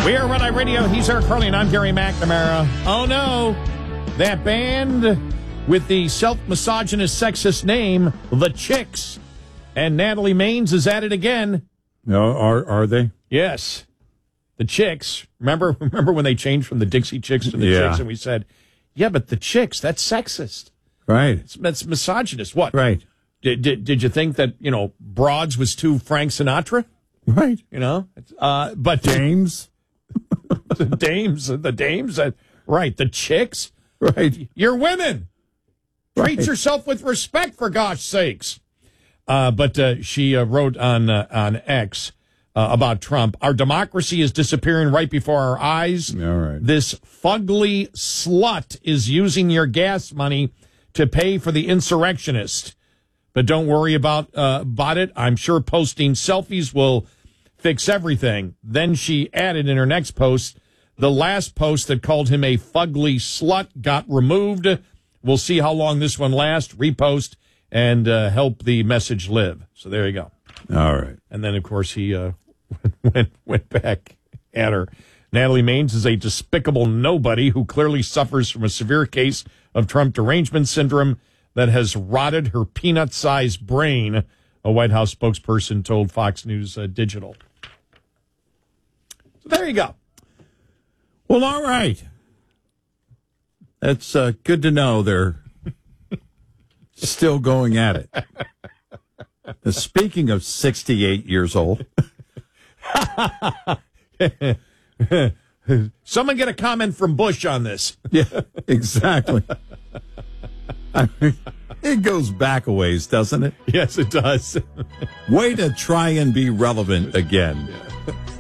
We are Red Eye Radio. He's Eric Carly, and I'm Gary McNamara. Oh, no. That band with the self-misogynist, sexist name, The Chicks. And Natalie Maines is at it again. No, are they? Yes. The Chicks. Remember when they changed from the Dixie Chicks to the Chicks, and we said, yeah, but the Chicks, that's sexist. Right. That's misogynist. What? Right. Did you think that, Broads was too Frank Sinatra? Right. But Dames. the dames, right, the Chicks. Right. You're women. Treat Right. yourself with respect, for gosh sakes. But she wrote on X about Trump. Our democracy is disappearing right before our eyes. All right. This fugly slut is using your gas money to pay for the insurrectionist. But don't worry about it. I'm sure posting selfies will fix everything. Then she added in her next post, the last post that called him a fugly slut got removed. We'll see how long this one lasts. Repost and help the message live. So there you go. All right. And then, of course, he went back at her. Natalie Maines is a despicable nobody who clearly suffers from a severe case of Trump derangement syndrome that has rotted her peanut-sized brain, a White House spokesperson told Fox News Digital. So there you go. Well, all right. That's good to know they're still going at it. Speaking of 68 years old. Someone get a comment from Bush on this. Yeah, exactly. I mean, it goes back a ways, doesn't it? Yes, it does. Way to try and be relevant again. Yeah.